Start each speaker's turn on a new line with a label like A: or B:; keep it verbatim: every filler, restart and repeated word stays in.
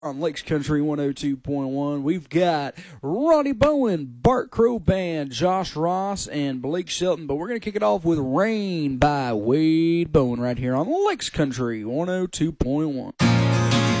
A: On Lakes Country one oh two point one, we've got Ronnie Bowen, Bart Crow Band, Josh Ross, and Blake Shelton. But we're going to kick it off with Rain by Wade Bowen right here on Lakes Country one oh two point one.